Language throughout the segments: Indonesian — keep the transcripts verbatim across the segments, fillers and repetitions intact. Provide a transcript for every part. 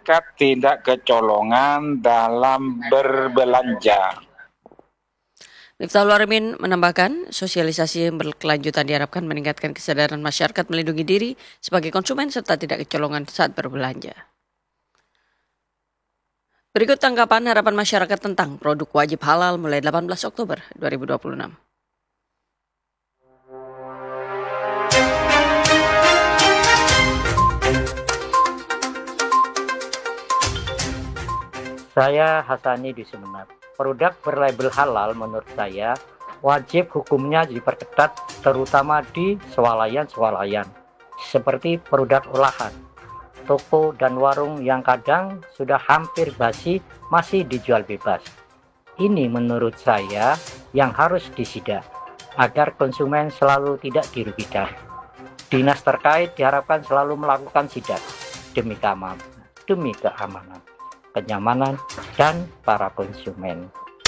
masyarakat tidak kecolongan dalam berbelanja. Miftahul Arifin menambahkan, sosialisasi yang berkelanjutan diharapkan meningkatkan kesadaran masyarakat melindungi diri sebagai konsumen serta tidak kecolongan saat berbelanja. Berikut tanggapan harapan masyarakat tentang produk wajib halal mulai delapan belas Oktober dua ribu dua puluh enam. Saya Hasani di Sumeneb. Produk berlabel halal menurut saya wajib hukumnya diperketat, terutama di swalayan-swalayan seperti produk olahan. Toko dan warung yang kadang sudah hampir basi masih dijual bebas. Ini menurut saya yang harus disidak agar konsumen selalu tidak dirugikan. Dinas terkait diharapkan selalu melakukan sidak demi keamanan, demi keamanan, kenyamanan, dan para konsumen.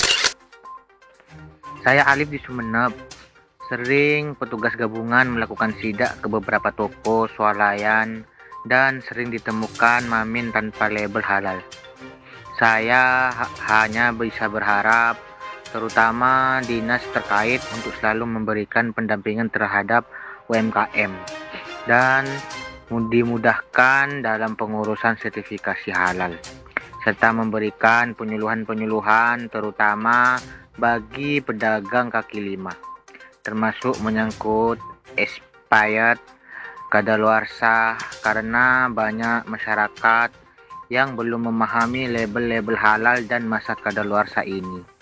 Saya Alif di Sumeneb. Sering petugas gabungan melakukan sidak ke beberapa toko, swalayan, dan sering ditemukan mamin tanpa label halal. Saya ha- hanya bisa berharap terutama dinas terkait untuk selalu memberikan pendampingan terhadap U M K M dan dimudahkan dalam pengurusan sertifikasi halal, serta memberikan penyuluhan-penyuluhan terutama bagi pedagang kaki lima, termasuk menyangkut expired, kadaluarsa, karena banyak masyarakat yang belum memahami label-label halal dan masa kadaluarsa ini.